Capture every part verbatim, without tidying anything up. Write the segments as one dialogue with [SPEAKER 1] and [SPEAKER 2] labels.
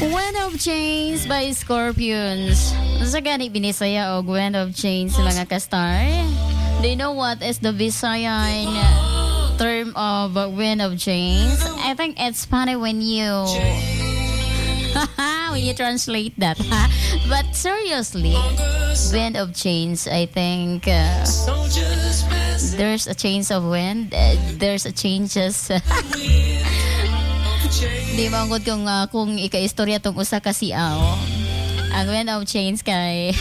[SPEAKER 1] Wind of Chains by Scorpions. Sa gani binisaya og Wind of Chains mga kastar. Do you know what is the Visayan term of Wind of Chains? I think it's funny when you when you translate that. But seriously, Wind of Chains, I think uh, there's a change of wind. Uh, there's a changes. Di ba angkod kung, uh, kung ika-istorya tong usa ka siaw. Ang Wind of Chains kay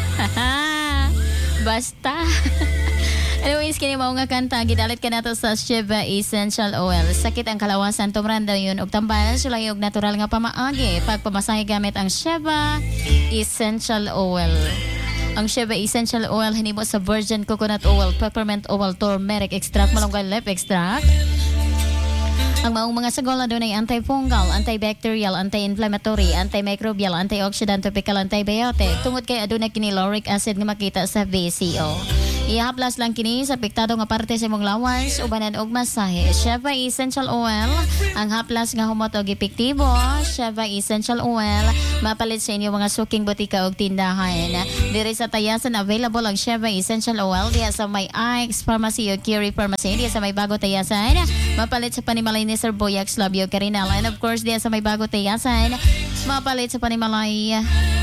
[SPEAKER 1] basta. Anyways, kini mao nga kanta gidalit ka nato sa Sheba Essential Oil. Sakit ang kalawasan tumranda yun og tambal sulay og natural nga pamaagi pagpamasahe gamit ang Sheba Essential Oil. Ang Sheba Essential Oil hinimo sa virgin coconut oil, peppermint oil, turmeric extract, malunggay leaf extract. Ang maong mga sagola doon ay antifungal, antibacterial, anti-inflammatory, antimicrobial, antioxidant, topical, antibiotic. Tungod kay aduna kini lauric acid nga makita sa V C O. Ihaplas lang kini sa apektado nga parte sa imong lawas, ubanan og masahe. Sheva Essential Oil, ang haplas nga humot og epektibo. Sheva Essential Oil, mapalit sa inyo mga suking butika og tindahan. Diri sa Tayasan available ang Sheva Essential Oil diya sa may Ike's Pharmacy o Curie Pharmacy, diya sa may Bago Tayasan. Mapalit sa panimalay ni Sir Boyac Slavio Carinal, and of course diya sa may Bago Tayasan. Mapalit sa panimalay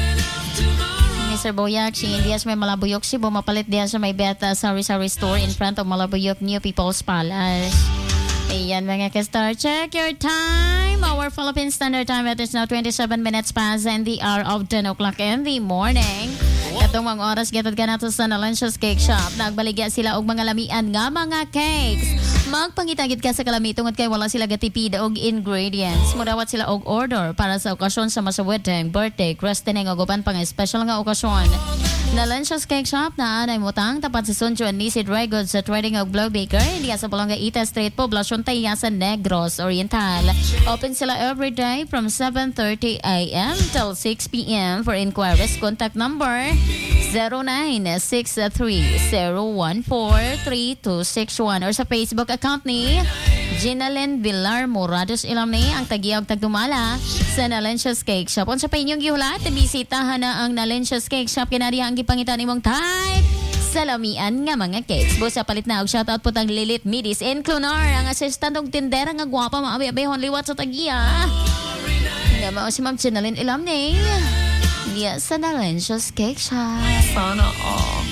[SPEAKER 1] Sir Boyac, si Indias may Malabuyok Cebu, mapalit diyan sa may Beta Sari Sari Store in front of Malabuyok New People's Palace. Ayan mga ka-star, check your time. Our Philippine Standard Time, it is now twenty-seven minutes past in the hour of ten o'clock in the morning. Katong mga oras gatod ka nato sa Nalancious Cake Shop. Nagbaligya sila og mga lamian nga mga cakes. Magpangitagit ka sa kalami tungod kay wala sila gatipid og ingredients. Mudawat sila og order para sa okasyon sa mga wedding, birthday, christening o uban pang special nga okasyon. Nalancious Cake Shop na anay mutang tapat sa Sunjo and Nisi Dry Goods sa Trading og Blow Baker. Diya sa Bolonga Ita Street, Poblacion Tayasan, Negros Oriental. Open sila every day from seven thirty a.m. till six p.m. For inquiries, contact number zero nine six three zero one four three two six one or sa Facebook account ni Ginalyn Villar Morados Ilamni ang tagiyog tagdumala sa Nalancious Cake Shop. Unsa pa inyong gihulat, bisitahan na ang Nalancious Cake Shop. Kinariya ang gipangitan imong type salamian nga mga cakes. Busa palit na og shoutout po tang Lilith Midis in Clunar, ang assistant og tindera nga gwapa maabi-abihon liwat sa tagiya. Nga mao si Ma'am Ginalyn Ilamni. Yes, sa Nalancious Cake Shop. Sana all.